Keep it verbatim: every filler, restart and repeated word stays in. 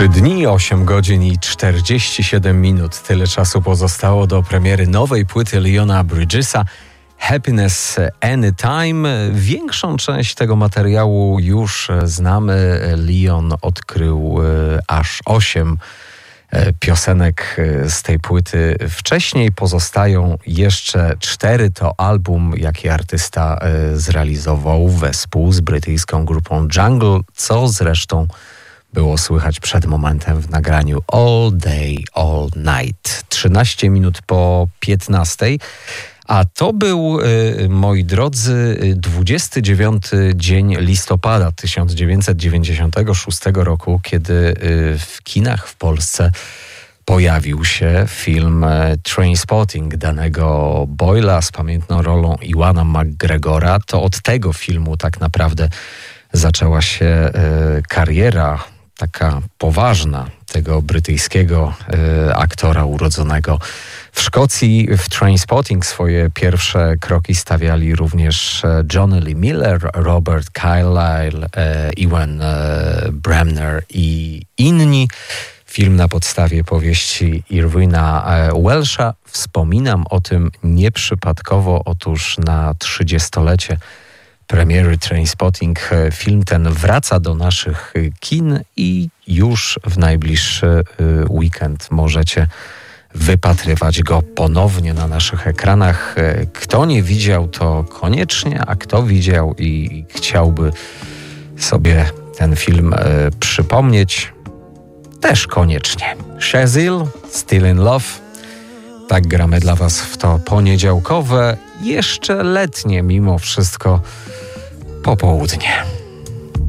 Trzy dni, osiem godzin i czterdzieści siedem minut. Tyle czasu pozostało do premiery nowej płyty Leona Bridgesa Happiness Anytime. Większą część tego materiału już znamy. Leon odkrył aż osiem piosenek z tej płyty wcześniej. Pozostają jeszcze cztery. To album, jaki artysta zrealizował wespół z brytyjską grupą Jungle, co zresztą było słychać przed momentem w nagraniu All Day, All Night. trzynaście minut po piętnastej. A to był, moi drodzy, dwudziesty dziewiąty dzień listopada tysiąc dziewięćset dziewięćdziesiątego szóstego roku, kiedy w kinach w Polsce pojawił się film Trainspotting danego Boyla z pamiętną rolą Ewana McGregora. To od tego filmu tak naprawdę zaczęła się kariera taka poważna tego brytyjskiego y, aktora urodzonego w Szkocji. W Trainspotting swoje pierwsze kroki stawiali również Johnny Lee Miller, Robert Carlyle, y, Ewan y, Bremner i inni. Film na podstawie powieści Irwina y, Welsha. Wspominam o tym nieprzypadkowo. Otóż na trzydziestolecie premiery Trainspotting film ten wraca do naszych kin i już w najbliższy weekend możecie wypatrywać go ponownie na naszych ekranach. Kto nie widział, to koniecznie, a kto widział i chciałby sobie ten film przypomnieć, też koniecznie. Shazil, Still in Love. Tak gramy dla Was w to poniedziałkowe, jeszcze letnie mimo wszystko popołudnie.